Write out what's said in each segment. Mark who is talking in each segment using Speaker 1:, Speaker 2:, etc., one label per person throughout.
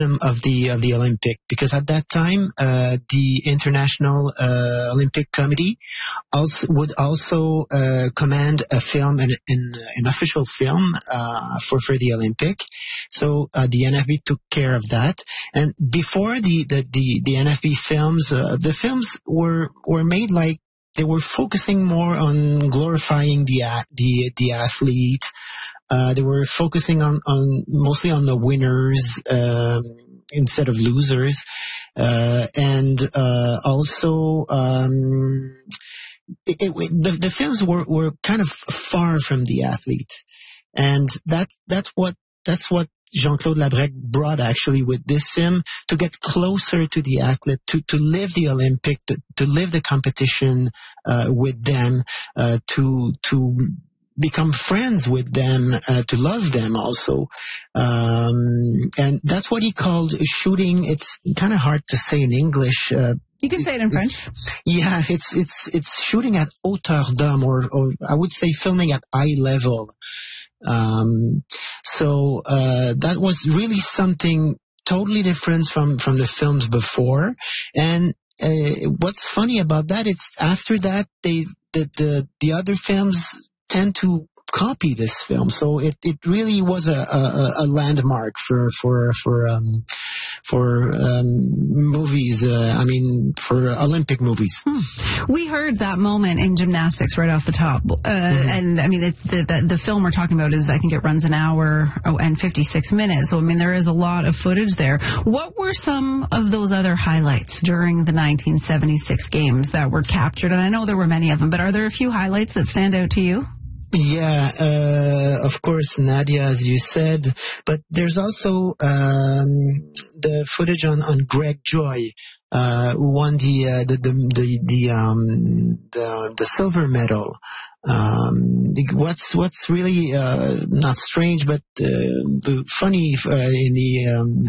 Speaker 1: of the Olympic, because at that time the International Olympic Committee would also command a film, an official film for the Olympic. So the NFB took care of that. And before the NFB films, the films were made like they were focusing more on glorifying the athlete. They were focusing on mostly on the winners instead of losers, and also the films were kind of far from the athlete, and that's what Jean-Claude Labrègue brought actually with this film, to get closer to the athlete, to live the Olympic, to live the competition with them, to become friends with them, to love them also. And that's what he called shooting. It's kind of hard to say in English.
Speaker 2: You can say it in French.
Speaker 1: Yeah, it's shooting at hauteur d'homme, or I would say filming at eye level. So that was really something totally different from the films before. And what's funny about that, it's after that the other films tend to copy this film. So it really was a landmark for movies. I mean, for Olympic movies.
Speaker 2: We heard that moment in gymnastics right off the top, and I mean, it's the film we're talking about is, I think it runs an hour and 56 minutes. So I mean, there is a lot of footage there. What were some of those other highlights during the 1976 games that were captured? And I know there were many of them, but are there a few highlights that stand out to you?
Speaker 1: Yeah, of course, Nadia, as you said, but there's also the footage on Greg Joy, who won the silver medal. What's really not strange, but funny in the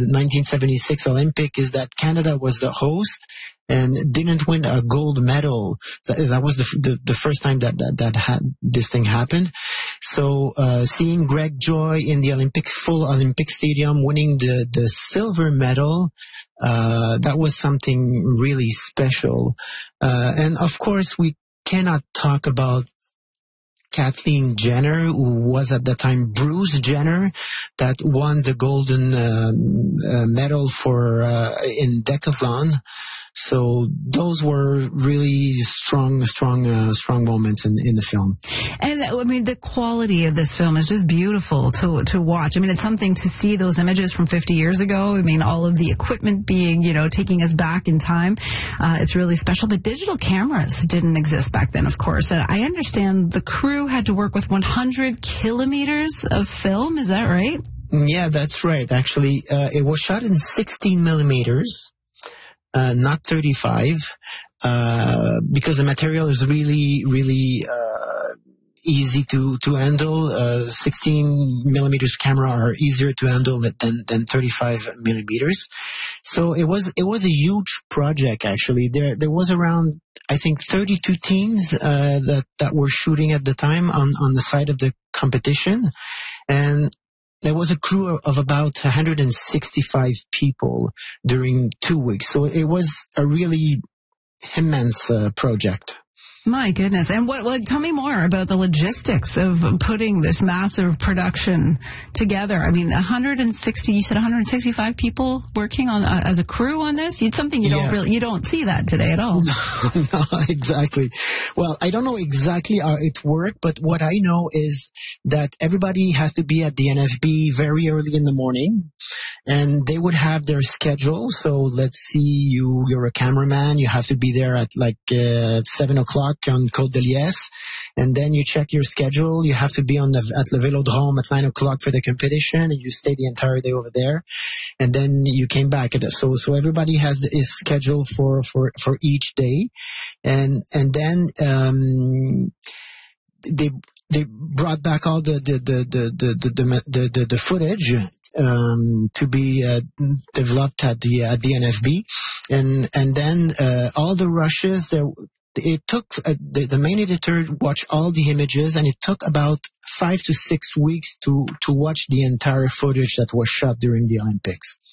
Speaker 1: 1976 Olympic is that Canada was the host and didn't win a gold medal. That was the first time that this thing happened. So seeing Greg Joy in the full Olympic stadium winning the silver medal, that was something really special. And of course, we cannot talk about Kathleen Jenner, who was at the time Bruce Jenner, that won the golden medal in decathlon. So those were really strong moments in the film.
Speaker 2: And I mean, the quality of this film is just beautiful to watch. I mean, it's something to see those images from 50 years ago. I mean, all of the equipment being, taking us back in time. It's really special. But digital cameras didn't exist back then, of course. And I understand the crew had to work with 100 kilometers of film. Is that right?
Speaker 1: Yeah, that's right. Actually, it was shot in 16 millimeters. Not 35, because the material is really, really, easy to handle. 16 millimeters camera are easier to handle than 35 millimeters. So it was a huge project, actually. There was around, I think, 32 teams, that were shooting at the time on the side of the competition. And there was a crew of about 165 people during 2 weeks. So it was a really immense project.
Speaker 2: My goodness. And tell me more about the logistics of putting this massive production together. I mean, you said 165 people working on as a crew on this? It's something you don't see that today at all.
Speaker 1: No, exactly. Well, I don't know exactly how it worked, but what I know is that everybody has to be at the NFB very early in the morning, and they would have their schedule. So let's see, you're a cameraman, you have to be there at 7 o'clock on Côte de Liesse, and then you check your schedule. You have to be at Le Vélodrome at 9 o'clock for the competition, and you stay the entire day over there, and then you came back. So everybody has his schedule for each day, and then they brought back all the footage to be developed at the NFB, and then all the rushes. It took the main editor watched all the images, and it took about 5 to 6 weeks to watch the entire footage that was shot during the Olympics.